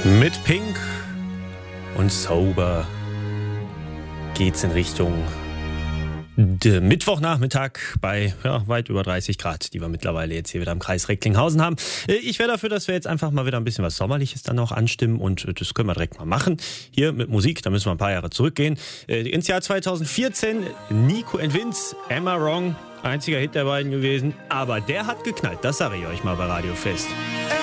Mit Pink und Sober geht's in Richtung Mittwochnachmittag bei weit über 30 Grad, die wir mittlerweile jetzt hier wieder im Kreis Recklinghausen haben. Ich wäre dafür, dass wir jetzt einfach mal wieder ein bisschen was Sommerliches dann auch anstimmen und das können wir direkt mal machen. Hier mit Musik, da müssen wir ein paar Jahre zurückgehen. Ins Jahr 2014, Nico & Vince, Am I Wrong? Einziger Hit der beiden gewesen, aber der hat geknallt, das sage ich euch mal bei Radio Fest.